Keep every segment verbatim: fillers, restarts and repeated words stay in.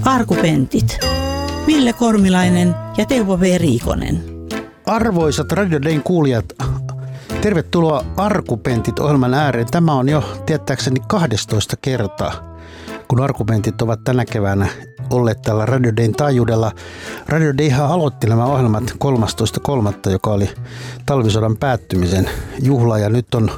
Arkupentit. Ville Kormilainen ja Teuvo V. Riikonen. Arvoisat Radio Dayn kuulijat, tervetuloa Arkupentit-ohjelman ääreen. Tämä on jo tietääkseni kahdestoista kerta, kun Arkupentit ovat tänä keväänä olleet tällä Radio Dayn taajuudella. Radio Dayhan aloitti nämä ohjelmat kolmastoista kolmatta, joka oli talvisodan päättymisen juhla, ja nyt on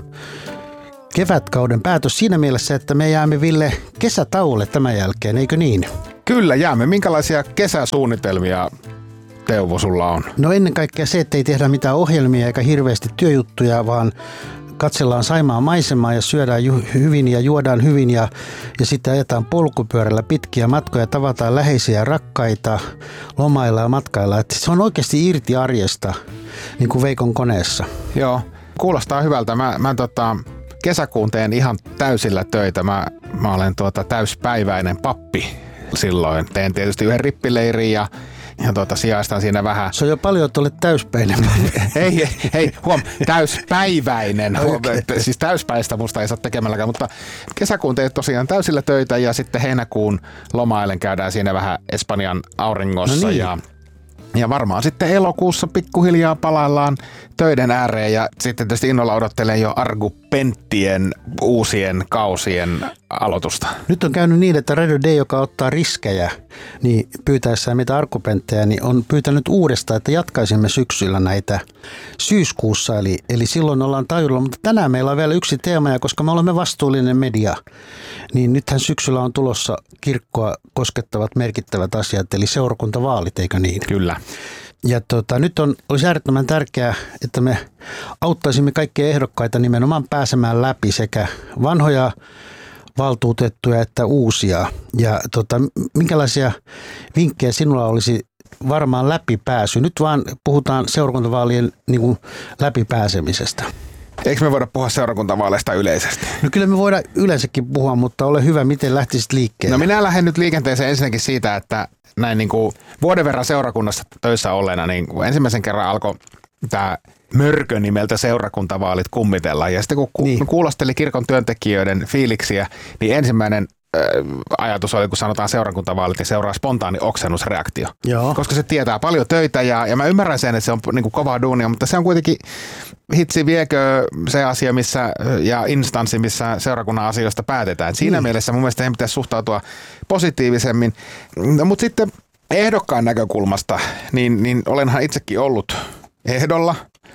kevätkauden päätös siinä mielessä, että me jäämme, Ville, kesätauolle tämän jälkeen, eikö niin? Kyllä jäämme. Minkälaisia kesäsuunnitelmia, Teuvo, sulla on? No ennen kaikkea se, että ei tehdä mitään ohjelmia eikä hirveästi työjuttuja, vaan katsellaan Saimaan maisemaa ja syödään ju- hyvin ja juodaan hyvin ja, ja sitten ajetaan polkupyörällä pitkiä matkoja, tavataan läheisiä ja rakkaita, lomailla ja matkailla. Että se on oikeasti irti arjesta, niin kuin Veikon koneessa. Joo, kuulostaa hyvältä. Mä, mä tota, kesäkuun teen ihan täysillä töitä. Mä, mä olen tuota täyspäiväinen pappi silloin. Teen tietysti yhden rippileirin ja Ja tuota, sijaistan siinä vähän. Se on jo paljon, että olet täyspäinen. Hei, hei, huom, täyspäiväinen. Okay. Siis täyspäistä musta ei saa tekemälläkään, mutta kesäkuun teet tosiaan täysillä töitä ja sitten heinäkuun lomailen käydään siinä vähän Espanjan auringossa. No niin. ja, ja varmaan sitten elokuussa pikkuhiljaa palaillaan töiden ääreen ja sitten tietysti innolla odottelen jo Arkupenttien uusien kausien aloitusta. Nyt on käynyt niin, että Radio Day, joka ottaa riskejä, niin pyytäessään meitä Arkupenttejä, niin on pyytänyt uudestaan, että jatkaisimme syksyllä näitä syyskuussa. Eli, eli silloin ollaan taajuudella, mutta tänään meillä on vielä yksi teema, ja koska me olemme vastuullinen media, niin nythän syksyllä on tulossa kirkkoa koskettavat merkittävät asiat, eli seurakuntavaalit, eikö niin? Kyllä. Ja tota, nyt on, olisi äärettömän tärkeää, että me auttaisimme kaikkia ehdokkaita nimenomaan pääsemään läpi sekä vanhoja valtuutettuja että uusia. Ja tota, minkälaisia vinkkejä sinulla olisi varmaan läpipääsy? Nyt vaan puhutaan seurakuntavaalien niin kuin läpipääsemisestä. Eikö me voida puhua seurakuntavaaleista yleisesti? No kyllä me voidaan yleensäkin puhua, mutta ole hyvä, miten lähtisit liikkeelle? No minä lähden nyt liikenteeseen ensinnäkin siitä, että näin niin kuin vuoden verran seurakunnassa töissä olleena, niin ensimmäisen kerran alkoi tämä mörkö nimeltä seurakuntavaalit kummitella. Ja sitten kun ku- niin. kuulosteli kirkon työntekijöiden fiiliksiä, niin ensimmäinen äh, ajatus oli, kun sanotaan seurakuntavaalit, ja seuraa spontaani oksennusreaktio. Joo. Koska se tietää paljon töitä ja, ja mä ymmärrän sen, että se on niin kuin kovaa duunia, mutta se on kuitenkin hitsi viekö se asia missä, ja instanssi, missä seurakunnan asioista päätetään. Siinä niin. mielessä mun mielestä heidän pitäisi suhtautua positiivisemmin. No, mutta sitten ehdokkaan näkökulmasta, niin, niin olenhan itsekin ollut ehdolla.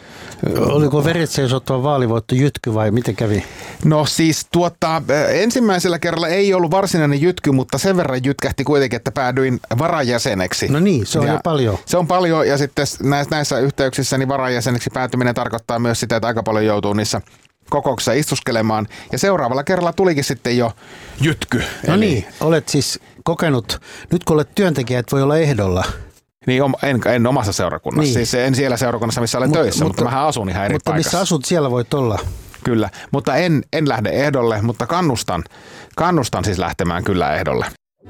Oliko veret seisottava vaalivoitto jytky vai miten kävi? No siis tuota, ensimmäisellä kerralla ei ollut varsinainen jytky, mutta sen verran jytkähti kuitenkin, että päädyin varajäseneksi. No niin, se on ja jo paljon. Se on paljon ja sitten näissä yhteyksissä niin varajäseneksi päätyminen tarkoittaa myös sitä, että aika paljon joutuu niissä kokouksissa istuskelemaan. Ja seuraavalla kerralla tulikin sitten jo jytky. No Eli niin, olet siis kokenut, nyt kun olet työntekijä, et voi olla ehdolla. Niin, en, en omassa seurakunnassa. Niin. Siis en siellä seurakunnassa, missä olen Mut, töissä, mutta, mutta mähän asun ihan eri mutta paikassa. Mutta missä asut, siellä voit olla. Kyllä, mutta en, en lähde ehdolle, mutta kannustan, kannustan siis lähtemään kyllä ehdolle.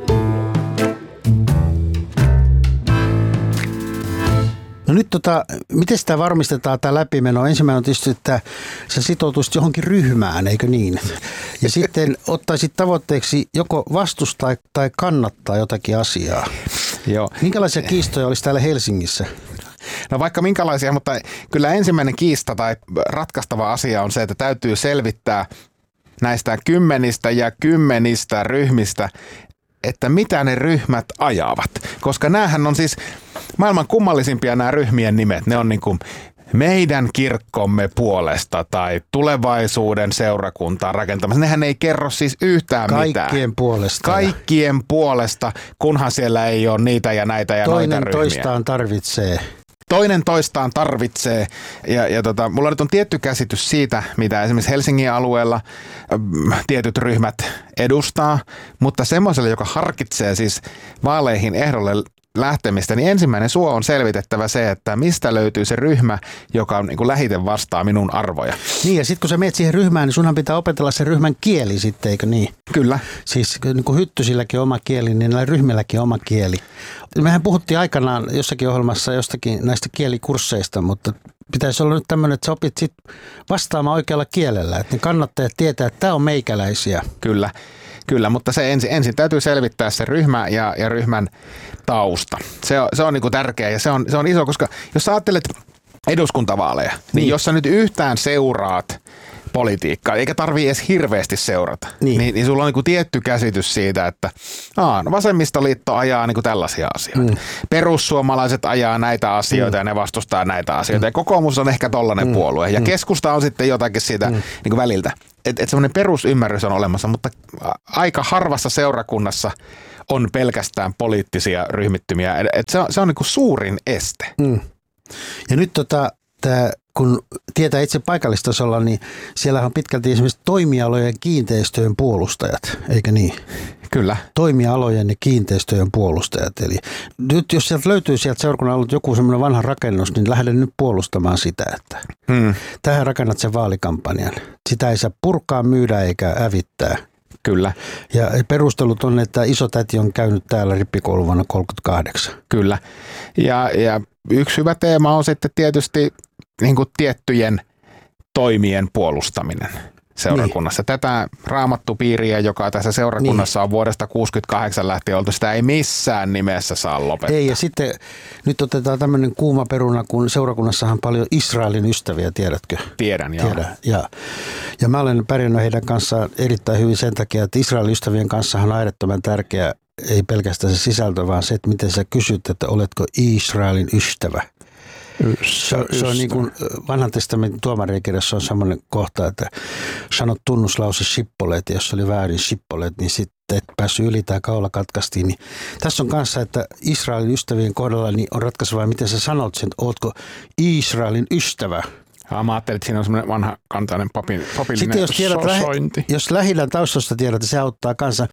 No nyt tota, miten sitä varmistetaan tämä läpimeno? Ensimmäinen on tietysti, että sä sitoutuisit johonkin ryhmään, eikö niin? Ja sitten ottaisit tavoitteeksi joko vastustaa tai kannattaa jotakin asiaa. Joo. Minkälaisia kiistoja olisi täällä Helsingissä? No vaikka minkälaisia, mutta kyllä ensimmäinen kiista tai ratkaistava asia on se, että täytyy selvittää näistä kymmenistä ja kymmenistä ryhmistä, että mitä ne ryhmät ajavat. Koska näähän on siis maailman kummallisimpia nämä ryhmien nimet. Ne on niin kuin meidän kirkkomme puolesta tai tulevaisuuden seurakuntaa rakentamassa. Nehän ei kerro siis yhtään mitään. Kaikkien puolesta. Kaikkien puolesta, kunhan siellä ei ole niitä ja näitä ja Toinen noita ryhmiä. Toinen toistaan tarvitsee. Toinen toistaan tarvitsee ja, ja tota, mulla nyt on tietty käsitys siitä, mitä esimerkiksi Helsingin alueella ähm, tietyt ryhmät edustaa, mutta semmoiselle, joka harkitsee siis vaaleihin ehdolle lähtemistä, niin ensimmäinen suo on selvitettävä se, että mistä löytyy se ryhmä, joka on niin kuin lähiten vastaa minun arvoja. Niin ja sitten kun sä menet siihen ryhmään, niin sunhan pitää opetella se ryhmän kieli sitten, eikö niin? Kyllä. Siis niin kuin hyttysilläkin oma kieli, niin näillä ryhmilläkin oma kieli. Mehän puhuttiin aikanaan jossakin ohjelmassa jostakin näistä kielikursseista, mutta pitäisi olla nyt tämmöinen, että sä opit sit vastaamaan oikealla kielellä, että ne kannattajat tietää, että tämä on meikäläisiä. Kyllä. Kyllä, mutta se ensin, ensin täytyy selvittää se ryhmä ja, ja ryhmän tausta. Se on, se on niin kuin tärkeä ja se on, se on iso, koska jos sä ajattelet eduskuntavaaleja, niin, niin jos sä nyt yhtään seuraat politiikkaa, eikä tarvii edes hirveästi seurata, niin, niin, niin sulla on niin kuin tietty käsitys siitä, että aa, no vasemmistoliitto ajaa niin kuin tällaisia asioita. Mm. Perussuomalaiset ajaa näitä asioita mm. ja ne vastustaa näitä asioita. Mm. Ja kokoomus on ehkä tollainen mm. puolue. Ja mm. keskusta on sitten jotakin siitä mm. niin kuin väliltä. Että et semmoinen perusymmärrys on olemassa, mutta aika harvassa seurakunnassa on pelkästään poliittisia ryhmittymiä. Et se on, se on niin kuin suurin este. Mm. Ja nyt tota, tää, kun tietää itse paikallistasolla, niin siellä on pitkälti esimerkiksi toimialojen kiinteistöjen puolustajat, eikö niin? Kyllä. Toimialojen ja kiinteistöjen puolustajat. Eli nyt jos sieltä löytyy sieltä seurakunnan alueelta joku semmoinen vanha rakennus, niin lähden nyt puolustamaan sitä, että hmm. tähän rakennat sen vaalikampanjan. Sitä ei saa purkaa, myydä eikä hävittää. Kyllä. Ja perustelut on, että isotäti on käynyt täällä rippikoulu vuonna kolmekymmentäkahdeksan. Kyllä. Ja, ja yksi hyvä teema on sitten tietysti niin kuin tiettyjen toimien puolustaminen seurakunnassa. Niin. Tätä raamattupiiriä, joka tässä seurakunnassa niin. on vuodesta kuusikymmentäkahdeksan lähtien oltu, sitä ei missään nimessä saa lopettaa. Ei, ja sitten nyt otetaan tämmöinen kuuma peruna, kun seurakunnassahan on paljon Israelin ystäviä, tiedätkö? Tiedän, joo. Tiedän, ja, ja mä olen pärjännyt heidän kanssaan erittäin hyvin sen takia, että Israelin ystävien kanssa on äärettömän tärkeä, ei pelkästään se sisältö, vaan se, että miten sä kysyt, että oletko Israelin ystävä. Se, se on niin kuin vanhan testamentin tuomarikirjassa on semmoinen kohta, että sanot tunnuslause shippoleet, jos oli väärin shippoleet, niin sitten et päässyt yli tai kaula katkaistiin. Niin tässä on kanssa, että Israelin ystävien kohdalla niin on ratkaisevaa, miten sä sanot sen, että ootko Israelin ystävä. Ja mä ajattelin, että siinä on semmoinen vanha kantainen papin, papillinen sitten jos tiedät, sosointi. Lähi, jos lähidän taustasta tiedät, se auttaa kanssa.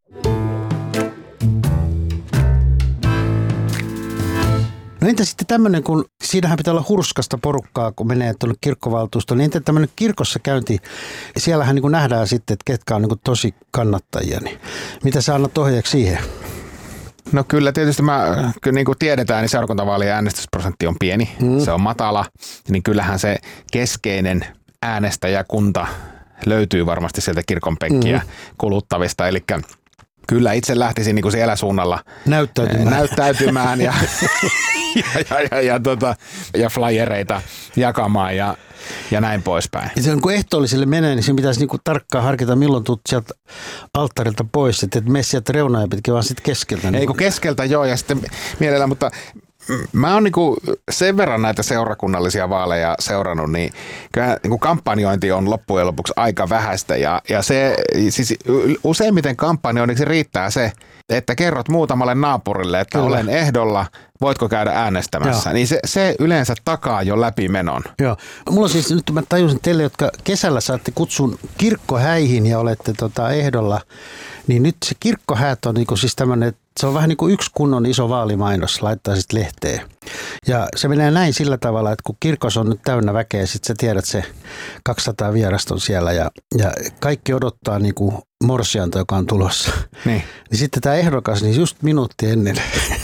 No entä sitten tämmöinen, kun siinähän pitää olla hurskasta porukkaa, kun menee tuonne kirkkovaltuustoon, niin entä tämmöinen kirkossa käynti, siellähän niin kuin nähdään sitten, että ketkä on niin kuin tosi kannattajia, niin mitä sä annat ohjeeksi siihen? No kyllä tietysti mä, kyllä niin kuin tiedetään, niin seurakuntavaalien äänestysprosentti on pieni, hmm. se on matala, niin kyllähän se keskeinen äänestäjäkunta löytyy varmasti sieltä kirkon penkkiä hmm. kuluttavista, eli kyllä itse lähtisin niin kuin siellä suunnalla näyttäytymään, näyttäytymään ja, ja, ja, ja, ja, tota, ja flyereita jakamaan ja, ja näin poispäin. Ja se, kun ehtoolliselle menee, niin siinä pitäisi niin kuin tarkkaan harkita, milloin tulet sieltä alttarilta pois, että et mene sieltä reunaa pitkin, vaan sitten keskeltä. Ei kun keskeltä joo ja sitten mielellä, mutta mä oon niinku sen verran näitä seurakunnallisia vaaleja seurannut, niin kyllä niinku kampanjointi on loppujen lopuksi aika vähäistä ja, ja se siis useimmiten kampanjoinniksi riittää se, että kerrot muutamalle naapurille, että kyllä. olen ehdolla, voitko käydä äänestämässä, Joo. niin se, se yleensä takaa jo läpimenon. Joo. Mulla on siis, nyt mä tajusin teille, jotka kesällä saatte kutsun kirkkohäihin ja olette tota ehdolla, niin nyt se kirkkohäät on niinku siis tämmöinen, se on vähän niin kuin yksi kunnon iso vaalimainos, laittaa sitten lehteen. Ja se menee näin sillä tavalla, että kun kirkossa on nyt täynnä väkeä, sitten sä tiedät, se kaksisataa vierasta on siellä ja, ja kaikki odottaa niin kuin morsianta, joka on tulossa. Niin. Niin sitten tämä ehdokas, niin just minuutti ennen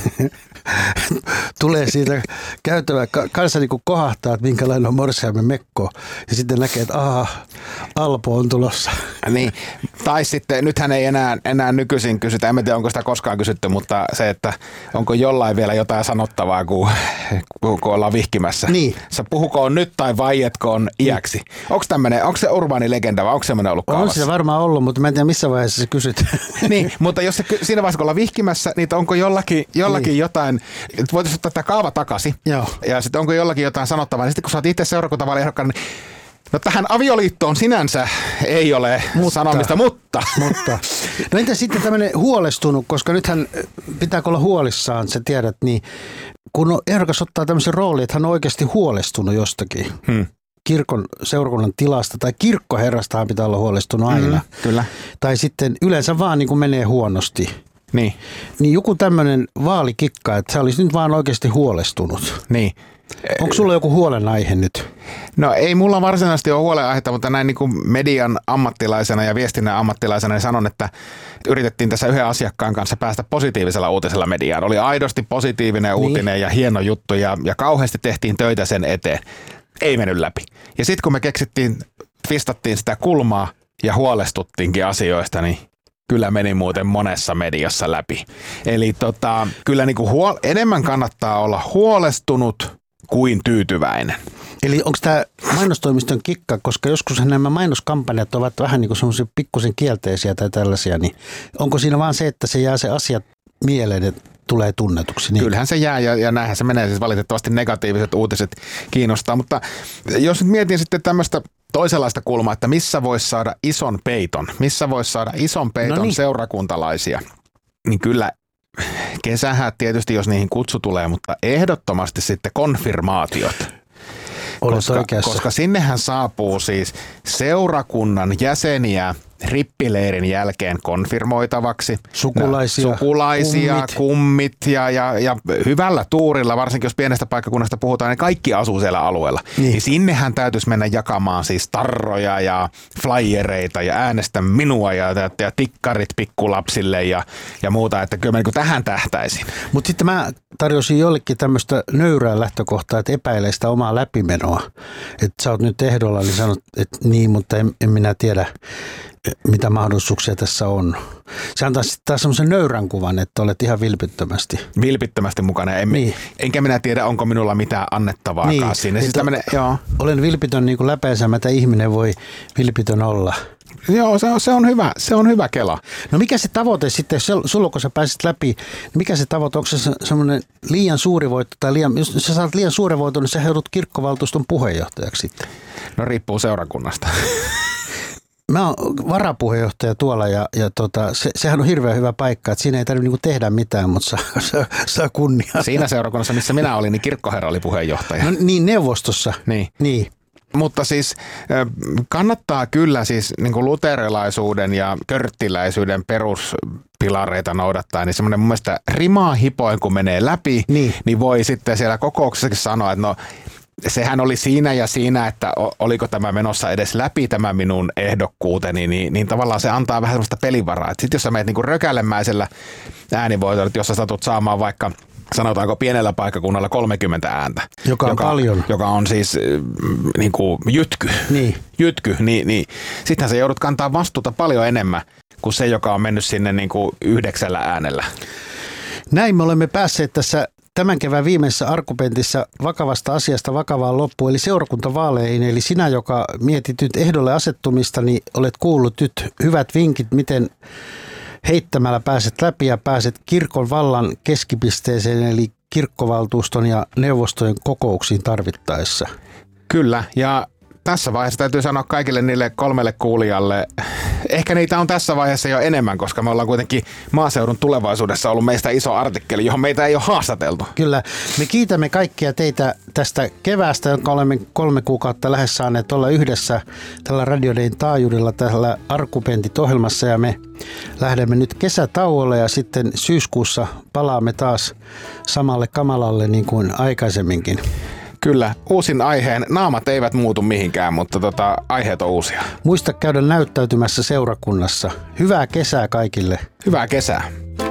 tulee siitä käytävä, kanssa niin kuin kohahtaa, että minkälainen on morsiamme mekko. Ja sitten näkee, että aha, Alpo on tulossa. Niin, tai sitten, nythän ei enää, enää nykyisin kysytä, en tiedä onko sitä koskaan kysytty, mutta se, että onko jollain vielä jotain sanottavaa, kun, kun ollaan vihkimässä. Niin. Sä puhukoon nyt tai vaietkoon iäksi. Niin. Onko tämmöinen, onko se urbaani legenda vai onko semmoinen ollut kaavassa? On se varmaan ollut, mutta mä en tiedä missä vaiheessa se kysyt. Niin, mutta jos se, siinä vaiheessa kun ollaan vihkimässä, niin onko jollakin, jollakin niin. jotain, että voitaisiin ottaa tämä kaava takaisin. Joo. Ja sitten onko jollakin jotain sanottavaa, niin sitten kun sä oot itse seurakuntavaaliehdokkaan, niin no tähän avioliittoon sinänsä ei ole mutta, sanomista, mutta. mutta. No entä sitten tämmöinen huolestunut, koska nythän pitääkö olla huolissaan, sä tiedät, niin kun ehdokas ottaa tämmöisen roolin, että hän on oikeasti huolestunut jostakin. Hmm. Kirkon seurakunnan tilasta tai kirkkoherrastahan pitää olla huolestunut aina. Mm, kyllä. Tai sitten yleensä vaan niin kuin menee huonosti. Niin. Niin joku tämmöinen vaalikikka, että sä olisit nyt vaan oikeasti huolestunut. Niin. Onko sulla joku huolenaihe nyt? No ei mulla varsinaisesti ole huolenaihetta, mutta näin niin kuin median ammattilaisena ja viestinnän ammattilaisena niin sanon, että yritettiin tässä yhden asiakkaan kanssa päästä positiivisella uutisella mediaan. Oli aidosti positiivinen niin. uutinen ja hieno juttu ja, ja kauheasti tehtiin töitä sen eteen. Ei mennyt läpi. Ja sitten kun me keksittiin, twistattiin sitä kulmaa ja huolestuttiinkin asioista, niin kyllä meni muuten monessa mediassa läpi. Eli tota, kyllä niin kuin huol- enemmän kannattaa olla huolestunut kuin tyytyväinen. Eli onko tämä mainostoimiston kikka, koska joskus nämä mainoskampanjat ovat vähän niin kuin semmoisia pikkusen kielteisiä tai tällaisia, niin onko siinä vaan se, että se jää se asia mieleen, että tulee tunnetuksi? Niin. Kyllähän se jää ja, ja näinhän se menee, siis valitettavasti negatiiviset uutiset kiinnostaa, mutta jos nyt mietin sitten tämmöistä toisenlaista kulmaa, että missä voisi saada ison peiton, missä voisi saada ison peiton no niin. seurakuntalaisia, niin kyllä kesähän tietysti, jos niihin kutsu tulee, mutta ehdottomasti sitten konfirmaatiot. Koska, koska sinnehän saapuu siis seurakunnan jäseniä rippileirin jälkeen konfirmoitavaksi. Sukulaisia, Sukulaisia kummit, kummit ja, ja, ja hyvällä tuurilla, varsinkin jos pienestä paikkakunnasta puhutaan, niin kaikki asuu siellä alueella. Niin. Niin sinnehän täytyisi mennä jakamaan siis tarroja ja flyereita ja äänestä minua ja, ja, ja tikkarit pikkulapsille ja, ja muuta, että kyllä mä niin tähän tähtäisin. Mutta sitten mä tarjosin jollekin tämmöistä nöyrää lähtökohtaa, että epäilee sitä omaa läpimenoa. Että sä oot nyt ehdolla, niin sanot, että niin, mutta en, en minä tiedä, mitä mahdollisuuksia tässä on. Se antaa sitten taas semmoisen nöyrän kuvan, että olet ihan vilpittömästi. Vilpittömästi mukana. En, niin. Enkä minä tiedä, onko minulla mitään annettavaakaan niin. Siinä. Siis tämmönen, joo. Olen vilpitön niin kuin läpäisemättä ihminen voi vilpitön olla. Joo, se on, se on hyvä. Se on hyvä kela. No mikä se tavoite sitten, sulla kun sä pääsit läpi, niin mikä se tavoite, onko se semmoinen liian suuri voitto tai liian, jos sä saat liian suuren voiton, niin sä joudut kirkkovaltuuston puheenjohtajaksi sitten? No riippuu seurakunnasta. Mä oon varapuheenjohtaja tuolla ja, ja tota, se, sehän on hirveän hyvä paikka, että siinä ei tarvitse niinku tehdä mitään, mutta saa, saa, saa kunniaa. Siinä seurakunnassa, missä minä olin, niin kirkkoherra oli puheenjohtaja. No niin, neuvostossa. Niin. niin. Mutta siis kannattaa kyllä siis niin kuin luterilaisuuden ja körttiläisyyden peruspilareita noudattaa, niin semmoinen mun mielestä rimaa hipoin kun menee läpi, niin. niin voi sitten siellä kokouksessakin sanoa, että no sehän oli siinä ja siinä, että oliko tämä menossa edes läpi tämä minun ehdokkuuteni, niin, niin tavallaan se antaa vähän semmoista pelivaraa. Sitten jos sä meet niinku rökälemäisellä äänivoitolla, jos sä satut saamaan vaikka sanotaanko pienellä paikkakunnalla kolmekymmentä ääntä. Joka on joka, paljon. Joka on siis niin kuin jytky. Niin. Jytky, niin, niin. Sittenhän sä joudut kantaa vastuuta paljon enemmän kuin se, joka on mennyt sinne niin kuin yhdeksällä äänellä. Näin me olemme päässeet tässä tämän kevään viimeisessä Arkupentissä vakavasta asiasta vakavaan loppuun, eli seurakuntavaaleihin. Eli sinä, joka mietit nyt ehdolle asettumista, niin olet kuullut nyt hyvät vinkit, miten heittämällä pääset läpi ja pääset kirkon vallan keskipisteeseen, eli kirkkovaltuuston ja neuvostojen kokouksiin tarvittaessa. Kyllä, ja tässä vaiheessa täytyy sanoa kaikille niille kolmelle kuulijalle, ehkä niitä on tässä vaiheessa jo enemmän, koska me ollaan kuitenkin maaseudun tulevaisuudessa ollut meistä iso artikkeli, johon meitä ei ole haastateltu. Kyllä, me kiitämme kaikkia teitä tästä keväästä, jonka olemme kolme kuukautta lähes saaneet olla yhdessä tällä Radio Dayn taajuudella tällä Arkupentit-ohjelmassa, ja me lähdemme nyt kesätauolle ja sitten syyskuussa palaamme taas samalle kamalalle niin kuin aikaisemminkin. Kyllä, uusin aiheen. Naamat eivät muutu mihinkään, mutta tota, aiheet on uusia. Muista käydä näyttäytymässä seurakunnassa. Hyvää kesää kaikille. Hyvää kesää.